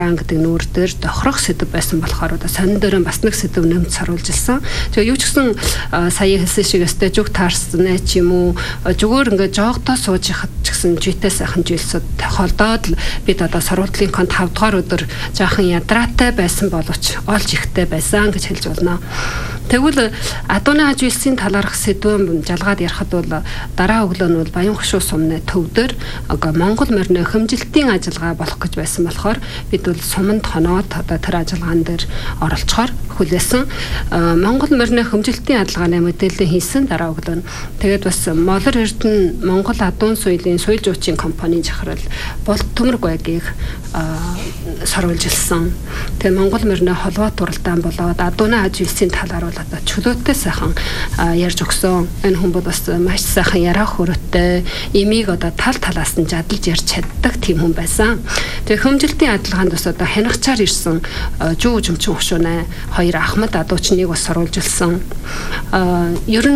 гэдэг нүүр дээр тохирох сэдв байсан болохоор одоо сонин дээр бас нэг сэдв нэмж саруулж илсэн. Тэгээ юу ч гэсэн сая хэлсэн шиг өстэй зүг таарсан ч юм уу зүгээр ингээд жоогдоо сууж яхад ч гэсэн житэй сайхан жилсүүд холдоод бид одоо саруудлынхаа 5 дугаар өдөр жаахан ядраатай байсан боловч олж ихтэй байсан гэж хэлж болно. Тэгвэл адууны аж үйлсийн талаарх сэдвэн жалгаад ярихад бол дараа өглөө нь бол Баян хошуу сумны төвдөр Монгол морины хэмжилтийн ажиллагаа болох гэж байсан болохоор бид бол суманд хоноод одоо тэр ажиллагаан дээр оролцохоор хүлээсэн. Монгол морины хэмжилтийн ажиллагааны мэдээлэл хийсэн дараа өглөө нь тэгээд бас Молор Эрдэнэ Монгол адуун соёлын соёл жуучийн компанийн захирал Болд Төмөрг байгийг саруулж илсэн. Тэгээд Монгол морины холбоо туралдаан болоод адууны аж үйлсийн талаар бол одоо чөлөөтэй сайхан ярьж өгсөн. Энэ хүн бол бас маш сайхан яраа хөрөттэй, имийг одоо тал талаас нь жадалж ярьж чаддаг тийм хүн байсан. Тэгээ хэмжилтийн ажиллагаанд бас одоо хянагчаар ирсэн Жүү Жумчин хошуунай хоёр Ахмад адуучныг бас саруулж илсэн. Ер нь